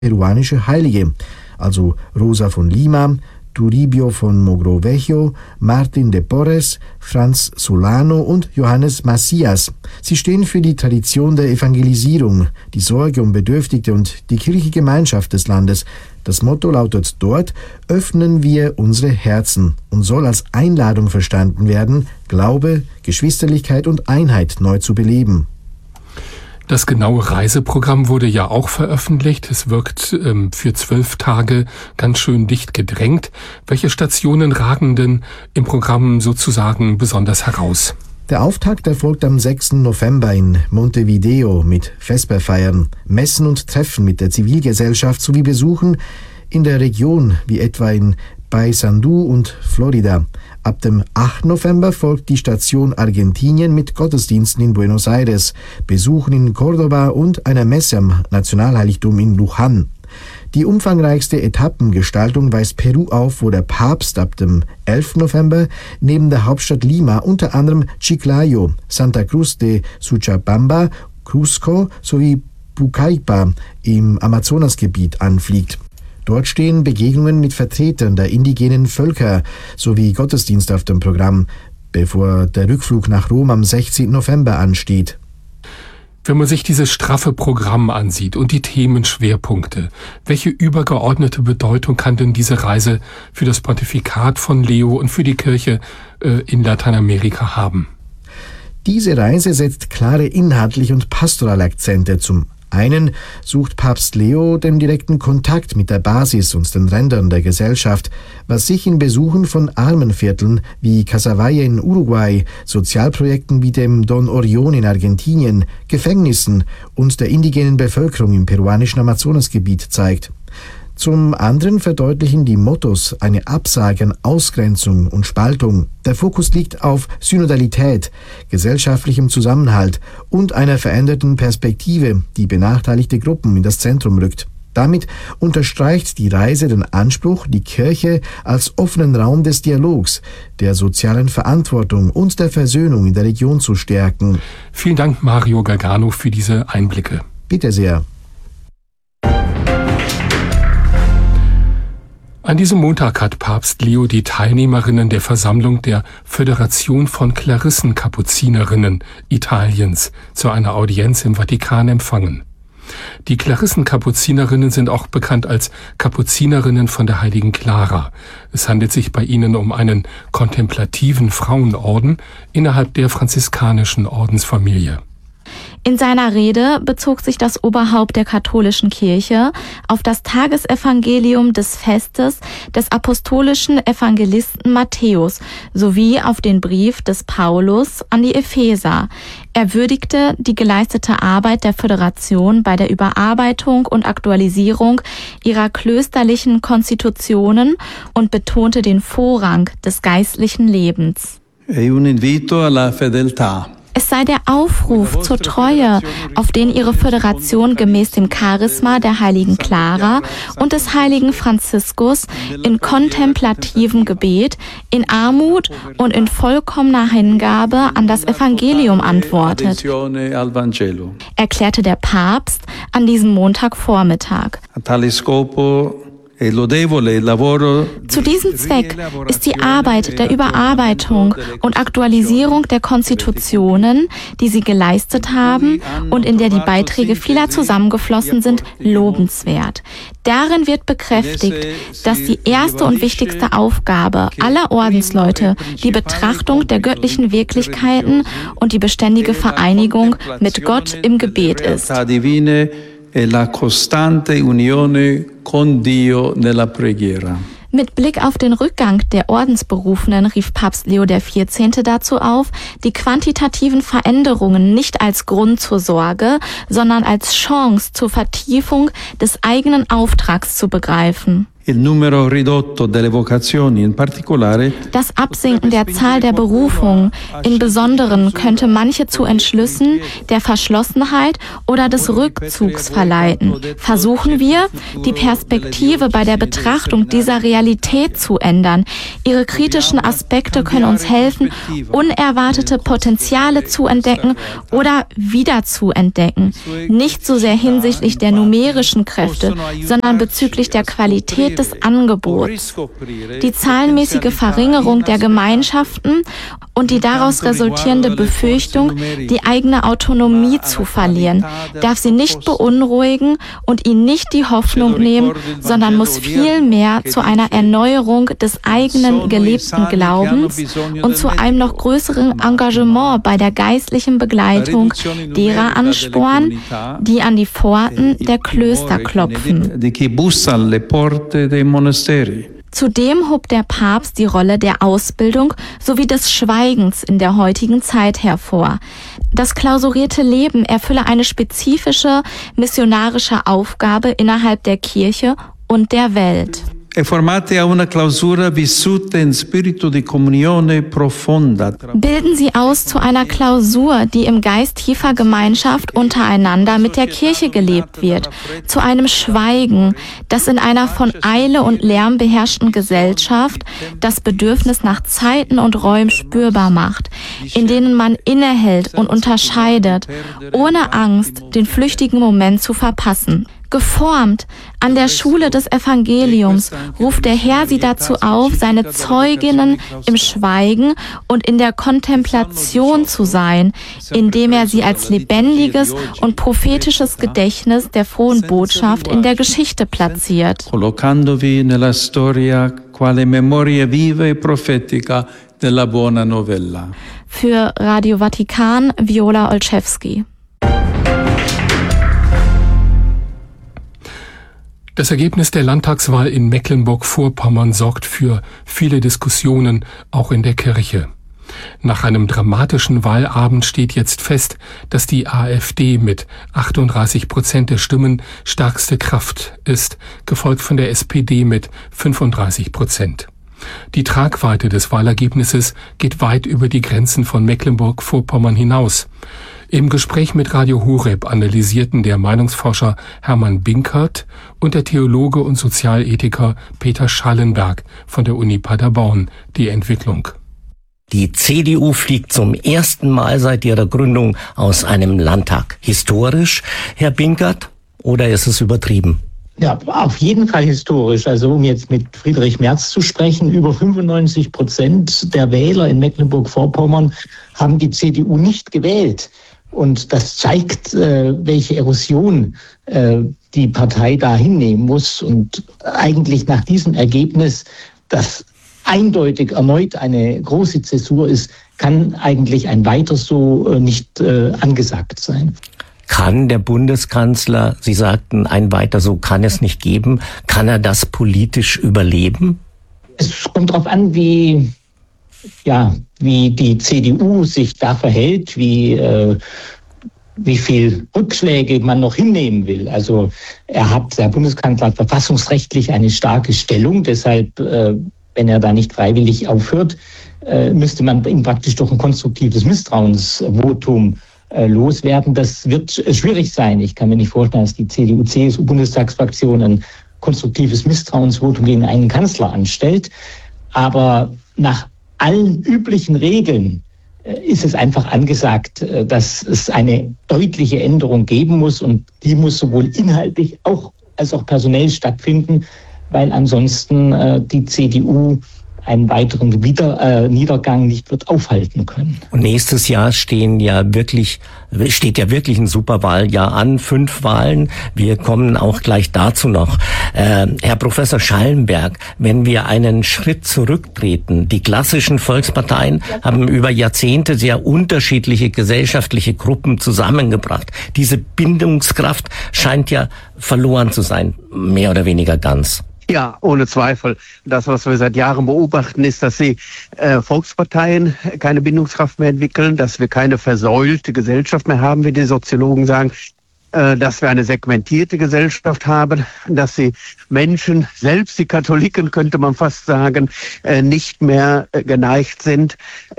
peruanische Heilige, also Rosa von Lima, Toribio von Mogrovejo, Martin de Porres, Franz Solano und Johannes Macias. Sie stehen für die Tradition der Evangelisierung, die Sorge um Bedürftige und die kirchliche Gemeinschaft des Landes. Das Motto lautet dort: Öffnen wir unsere Herzen, und soll als Einladung verstanden werden, Glaube, Geschwisterlichkeit und Einheit neu zu beleben. Das genaue Reiseprogramm wurde ja auch veröffentlicht. Es wirkt für 12 Tage ganz schön dicht gedrängt. Welche Stationen ragen denn im Programm sozusagen besonders heraus? Der Auftakt erfolgt am 6. November in Montevideo mit Vesperfeiern, Messen und Treffen mit der Zivilgesellschaft sowie Besuchen in der Region, wie etwa in Paysandú und Florida. Ab dem 8. November folgt die Station Argentinien mit Gottesdiensten in Buenos Aires, Besuchen in Córdoba und einer Messe am Nationalheiligtum in Luján. Die umfangreichste Etappengestaltung weist Peru auf, wo der Papst ab dem 11. November neben der Hauptstadt Lima unter anderem Chiclayo, Santa Cruz de Suchapamba, Cusco sowie Pucallpa im Amazonasgebiet anfliegt. Dort stehen Begegnungen mit Vertretern der indigenen Völker sowie Gottesdienst auf dem Programm, bevor der Rückflug nach Rom am 16. November ansteht. Wenn man sich dieses straffe Programm ansieht und die Themenschwerpunkte, welche übergeordnete Bedeutung kann denn diese Reise für das Pontifikat von Leo und für die Kirche in Lateinamerika haben? Diese Reise setzt klare inhaltliche und pastorale Akzente. Zum einen sucht Papst Leo den direkten Kontakt mit der Basis und den Rändern der Gesellschaft, was sich in Besuchen von Armenvierteln wie Casaballe in Uruguay, Sozialprojekten wie dem Don Orión in Argentinien, Gefängnissen und der indigenen Bevölkerung im peruanischen Amazonasgebiet zeigt. Zum anderen verdeutlichen die Mottos eine Absage an Ausgrenzung und Spaltung. Der Fokus liegt auf Synodalität, gesellschaftlichem Zusammenhalt und einer veränderten Perspektive, die benachteiligte Gruppen in das Zentrum rückt. Damit unterstreicht die Reise den Anspruch, die Kirche als offenen Raum des Dialogs, der sozialen Verantwortung und der Versöhnung in der Region zu stärken. Vielen Dank, Mario Gargano, für diese Einblicke. Bitte sehr. An diesem Montag hat Papst Leo die Teilnehmerinnen der Versammlung der Föderation von Klarissenkapuzinerinnen Italiens zu einer Audienz im Vatikan empfangen. Die Klarissenkapuzinerinnen sind auch bekannt als Kapuzinerinnen von der heiligen Clara. Es handelt sich bei ihnen um einen kontemplativen Frauenorden innerhalb der franziskanischen Ordensfamilie. In seiner Rede bezog sich das Oberhaupt der katholischen Kirche auf das Tagesevangelium des Festes des apostolischen Evangelisten Matthäus sowie auf den Brief des Paulus an die Epheser. Er würdigte die geleistete Arbeit der Föderation bei der Überarbeitung und Aktualisierung ihrer klösterlichen Konstitutionen und betonte den Vorrang des geistlichen Lebens. Un invito alla fedeltà. Es sei der Aufruf zur Treue, auf den ihre Föderation gemäß dem Charisma der heiligen Clara und des heiligen Franziskus in kontemplativem Gebet, in Armut und in vollkommener Hingabe an das Evangelium antwortet, erklärte der Papst an diesem Montagvormittag. Zu diesem Zweck ist die Arbeit der Überarbeitung und Aktualisierung der Konstitutionen, die sie geleistet haben und in der die Beiträge vieler zusammengeflossen sind, lobenswert. Darin wird bekräftigt, dass die erste und wichtigste Aufgabe aller Ordensleute die Betrachtung der göttlichen Wirklichkeiten und die beständige Vereinigung mit Gott im Gebet ist. E la costante unione con Dio nella preghiera. Mit Blick auf den Rückgang der Ordensberufenen rief Papst Leo XIV. Dazu auf, die quantitativen Veränderungen nicht als Grund zur Sorge, sondern als Chance zur Vertiefung des eigenen Auftrags zu begreifen. Das Absinken der Zahl der Berufungen im Besonderen könnte manche zu Entschlüssen der Verschlossenheit oder des Rückzugs verleiten. Versuchen wir, die Perspektive bei der Betrachtung dieser Realität zu ändern. Ihre kritischen Aspekte können uns helfen, unerwartete Potenziale zu entdecken oder wieder zu entdecken. Nicht so sehr hinsichtlich der numerischen Kräfte, sondern bezüglich der Qualität des Angebots. Die zahlenmäßige Verringerung der Gemeinschaften und die daraus resultierende Befürchtung, die eigene Autonomie zu verlieren, darf sie nicht beunruhigen und ihnen nicht die Hoffnung nehmen, sondern muss vielmehr zu einer Erneuerung des eigenen gelebten Glaubens und zu einem noch größeren Engagement bei der geistlichen Begleitung derer anspornen, die an die Pforten der Klöster klopfen. Zudem hob der Papst die Rolle der Ausbildung sowie des Schweigens in der heutigen Zeit hervor. Das klausurierte Leben erfülle eine spezifische missionarische Aufgabe innerhalb der Kirche und der Welt. Bilden Sie aus zu einer Klausur, die im Geist tiefer Gemeinschaft untereinander mit der Kirche gelebt wird, zu einem Schweigen, das in einer von Eile und Lärm beherrschten Gesellschaft das Bedürfnis nach Zeiten und Räumen spürbar macht, in denen man innehält und unterscheidet, ohne Angst, den flüchtigen Moment zu verpassen. Geformt an der Schule des Evangeliums ruft der Herr sie dazu auf, seine Zeuginnen im Schweigen und in der Kontemplation zu sein, indem er sie als lebendiges und prophetisches Gedächtnis der frohen Botschaft in der Geschichte platziert. Collocandovi nella storia quale memoria viva e profetica della buona novella. Für Radio Vatikan, Viola Olszewski. Das Ergebnis der Landtagswahl in Mecklenburg-Vorpommern sorgt für viele Diskussionen, auch in der Kirche. Nach einem dramatischen Wahlabend steht jetzt fest, dass die AfD mit 38% der Stimmen stärkste Kraft ist, gefolgt von der SPD mit 35%. Die Tragweite des Wahlergebnisses geht weit über die Grenzen von Mecklenburg-Vorpommern hinaus. Im Gespräch mit Radio Horeb analysierten der Meinungsforscher Hermann Binkert und der Theologe und Sozialethiker Peter Schallenberg von der Uni Paderborn die Entwicklung. Die CDU fliegt zum ersten Mal seit ihrer Gründung aus einem Landtag. Historisch, Herr Binkert, oder ist es übertrieben? Ja, auf jeden Fall historisch. Also um jetzt mit Friedrich Merz zu sprechen, über 95% der Wähler in Mecklenburg-Vorpommern haben die CDU nicht gewählt. Und das zeigt, welche Erosion die Partei da hinnehmen muss. Und eigentlich nach diesem Ergebnis, das eindeutig erneut eine große Zäsur ist, kann eigentlich ein Weiter so nicht angesagt sein. Kann der Bundeskanzler, Sie sagten, ein Weiter so kann es nicht geben, kann er das politisch überleben? Es kommt darauf an, wie die CDU sich da verhält, wie viel Rückschläge man noch hinnehmen will. Also der Bundeskanzler hat verfassungsrechtlich eine starke Stellung, deshalb, wenn er da nicht freiwillig aufhört, müsste man ihm praktisch durch ein konstruktives Misstrauensvotum loswerden. Das wird schwierig sein. Ich kann mir nicht vorstellen, dass die CDU-CSU-Bundestagsfraktion ein konstruktives Misstrauensvotum gegen einen Kanzler anstellt. Aber nach allen üblichen Regeln ist es einfach angesagt, dass es eine deutliche Änderung geben muss, und die muss sowohl inhaltlich als auch personell stattfinden, weil ansonsten die CDU einen weiteren Niedergang nicht wird aufhalten können. Und nächstes Jahr steht ja wirklich ein Superwahljahr an, 5 Wahlen. Wir kommen auch gleich dazu noch. Herr Professor Schallenberg, wenn wir einen Schritt zurücktreten, die klassischen Volksparteien haben über Jahrzehnte sehr unterschiedliche gesellschaftliche Gruppen zusammengebracht. Diese Bindungskraft scheint ja verloren zu sein, mehr oder weniger ganz. Ja, ohne Zweifel. Das, was wir seit Jahren beobachten, ist, dass die Volksparteien keine Bindungskraft mehr entwickeln, dass wir keine verseulte Gesellschaft mehr haben, wie die Soziologen sagen. dass wir eine segmentierte Gesellschaft haben, dass die Menschen, selbst die Katholiken könnte man fast sagen, nicht mehr geneigt sind,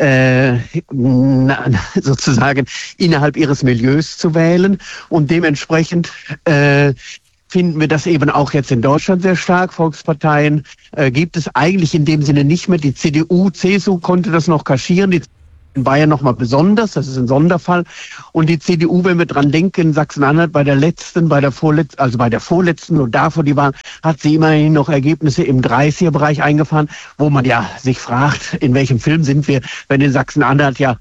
sozusagen innerhalb ihres Milieus zu wählen. Und dementsprechend finden wir das eben auch jetzt in Deutschland sehr stark. Volksparteien gibt es eigentlich in dem Sinne nicht mehr. Die CDU, CSU konnte das noch kaschieren. Die in Bayern nochmal besonders, das ist ein Sonderfall. Und die CDU, wenn wir dran denken, in Sachsen-Anhalt bei der vorletzten und davor die Wahl, hat sie immerhin noch Ergebnisse im 30er-Bereich eingefahren, wo man ja sich fragt, in welchem Film sind wir, wenn in Sachsen-Anhalt ja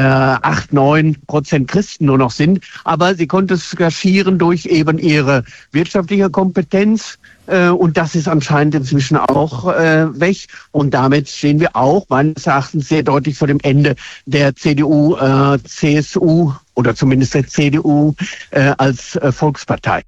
8-9% Christen nur noch sind. Aber sie konnte es kaschieren durch eben ihre wirtschaftliche Kompetenz. Und das ist anscheinend inzwischen auch weg. Und damit stehen wir auch meines Erachtens sehr deutlich vor dem Ende der CDU, CSU oder zumindest der CDU als Volkspartei.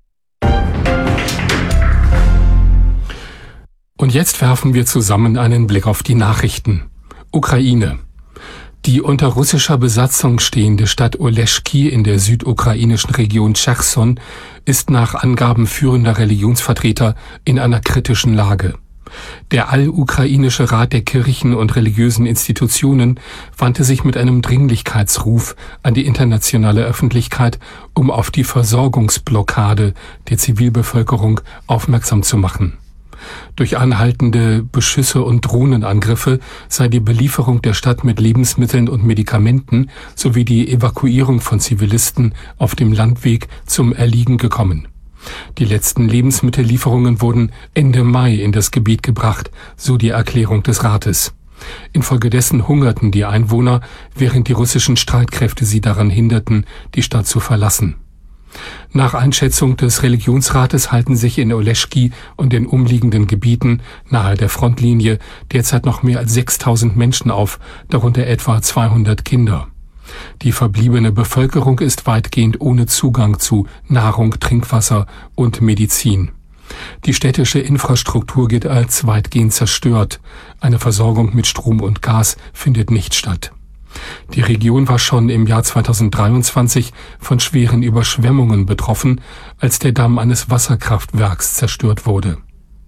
Und jetzt werfen wir zusammen einen Blick auf die Nachrichten. Ukraine. Die unter russischer Besatzung stehende Stadt Oleschki in der südukrainischen Region Cherson ist nach Angaben führender Religionsvertreter in einer kritischen Lage. Der Allukrainische Rat der Kirchen und religiösen Institutionen wandte sich mit einem Dringlichkeitsruf an die internationale Öffentlichkeit, um auf die Versorgungsblockade der Zivilbevölkerung aufmerksam zu machen. Durch anhaltende Beschüsse und Drohnenangriffe sei die Belieferung der Stadt mit Lebensmitteln und Medikamenten sowie die Evakuierung von Zivilisten auf dem Landweg zum Erliegen gekommen. Die letzten Lebensmittellieferungen wurden Ende Mai in das Gebiet gebracht, so die Erklärung des Rates. Infolgedessen hungerten die Einwohner, während die russischen Streitkräfte sie daran hinderten, die Stadt zu verlassen. Nach Einschätzung des Religionsrates halten sich in Oleschki und den umliegenden Gebieten nahe der Frontlinie derzeit noch mehr als 6000 Menschen auf, darunter etwa 200 Kinder. Die verbliebene Bevölkerung ist weitgehend ohne Zugang zu Nahrung, Trinkwasser und Medizin. Die städtische Infrastruktur gilt als weitgehend zerstört. Eine Versorgung mit Strom und Gas findet nicht statt. Die Region war schon im Jahr 2023 von schweren Überschwemmungen betroffen, als der Damm eines Wasserkraftwerks zerstört wurde.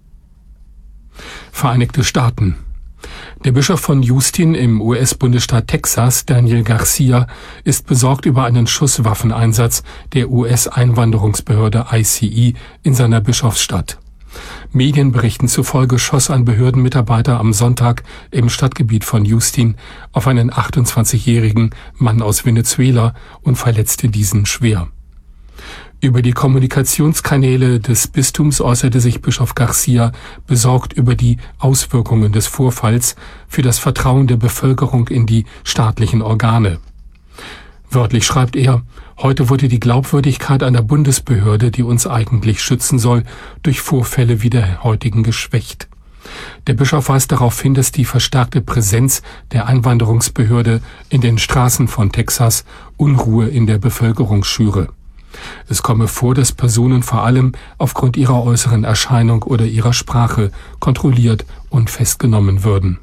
Vereinigte Staaten. Der Bischof von Houston im US-Bundesstaat Texas, Daniel Garcia, ist besorgt über einen Schusswaffeneinsatz der US-Einwanderungsbehörde ICE in seiner Bischofsstadt. Medienberichten zufolge schoss ein Behördenmitarbeiter am Sonntag im Stadtgebiet von Houston auf einen 28-jährigen Mann aus Venezuela und verletzte diesen schwer. Über die Kommunikationskanäle des Bistums äußerte sich Bischof Garcia besorgt über die Auswirkungen des Vorfalls für das Vertrauen der Bevölkerung in die staatlichen Organe. Wörtlich schreibt er: Heute wurde die Glaubwürdigkeit einer Bundesbehörde, die uns eigentlich schützen soll, durch Vorfälle wie der heutigen geschwächt. Der Bischof weist darauf hin, dass die verstärkte Präsenz der Einwanderungsbehörde in den Straßen von Texas Unruhe in der Bevölkerung schüre. Es komme vor, dass Personen vor allem aufgrund ihrer äußeren Erscheinung oder ihrer Sprache kontrolliert und festgenommen würden.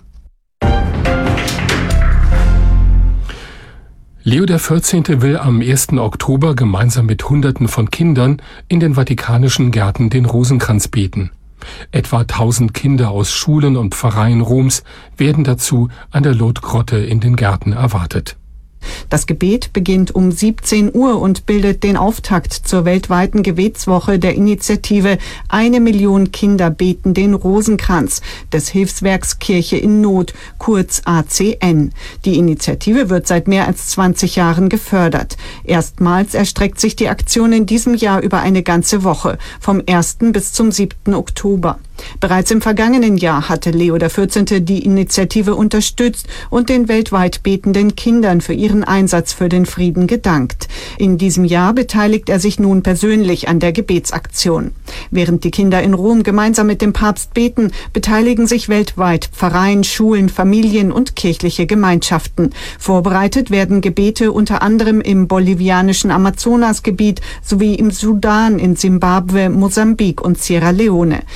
Leo XIV. Will am 1. Oktober gemeinsam mit Hunderten von Kindern in den vatikanischen Gärten den Rosenkranz beten. Etwa 1000 Kinder aus Schulen und Pfarreien Roms werden dazu an der Lotgrotte in den Gärten erwartet. Das Gebet beginnt um 17 Uhr und bildet den Auftakt zur weltweiten Gebetswoche der Initiative 1 Million Kinder beten den Rosenkranz des Hilfswerks Kirche in Not, kurz ACN. Die Initiative wird seit mehr als 20 Jahren gefördert. Erstmals erstreckt sich die Aktion in diesem Jahr über eine ganze Woche, vom 1. bis zum 7. Oktober. Bereits im vergangenen Jahr hatte Leo XIV. Die Initiative unterstützt und den weltweit betenden Kindern für ihren Einsatz für den Frieden gedankt. In diesem Jahr beteiligt er sich nun persönlich an der Gebetsaktion. Während die Kinder in Rom gemeinsam mit dem Papst beten, beteiligen sich weltweit Pfarreien, Schulen, Familien und kirchliche Gemeinschaften. Vorbereitet werden Gebete unter anderem im bolivianischen Amazonasgebiet sowie im Sudan, in Simbabwe, Mosambik und Sierra Leone. Viele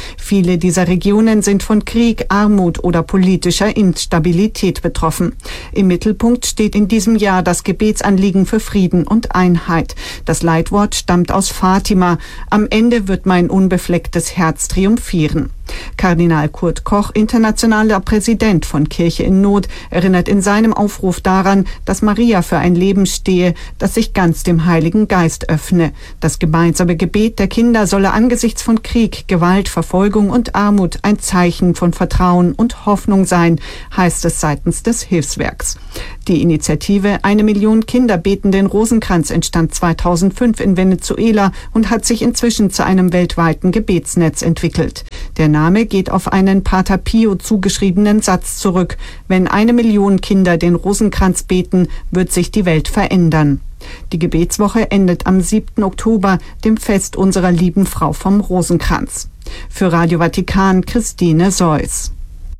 Viele dieser Regionen sind von Krieg, Armut oder politischer Instabilität betroffen. Im Mittelpunkt steht in diesem Jahr das Gebetsanliegen für Frieden und Einheit. Das Leitwort stammt aus Fatima. Am Ende wird mein unbeflecktes Herz triumphieren. Kardinal Kurt Koch, internationaler Präsident von Kirche in Not, erinnert in seinem Aufruf daran, dass Maria für ein Leben stehe, das sich ganz dem Heiligen Geist öffne. Das gemeinsame Gebet der Kinder solle angesichts von Krieg, Gewalt, Verfolgung und Armut ein Zeichen von Vertrauen und Hoffnung sein, heißt es seitens des Hilfswerks. Die Initiative 1 Million Kinder beten den Rosenkranz entstand 2005 in Venezuela und hat sich inzwischen zu einem weltweiten Gebetsnetz entwickelt. Der Name geht auf einen Pater Pio zugeschriebenen Satz zurück: Wenn 1 Million Kinder den Rosenkranz beten, wird sich die Welt verändern. Die Gebetswoche endet am 7. Oktober, dem Fest unserer lieben Frau vom Rosenkranz. Für Radio Vatikan, Christine Seuss.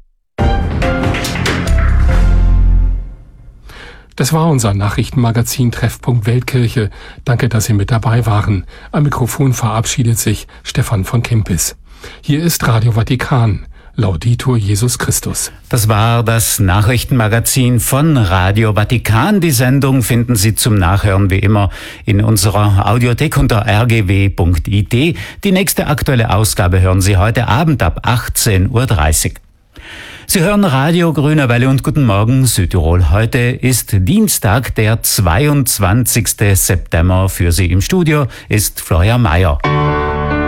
Das war unser Nachrichtenmagazin Treffpunkt Weltkirche. Danke, dass Sie mit dabei waren. Am Mikrofon verabschiedet sich Stefan von Kempis. Hier ist Radio Vatikan. Laudetur Jesus Christus. Das war das Nachrichtenmagazin von Radio Vatikan. Die Sendung finden Sie zum Nachhören wie immer in unserer Audiothek unter rgw.it. Die nächste aktuelle Ausgabe hören Sie heute Abend ab 18:30 Uhr. Sie hören Radio Grüne Welle und guten Morgen Südtirol. Heute ist Dienstag, der 22. September. Für Sie im Studio ist Florian Mayer.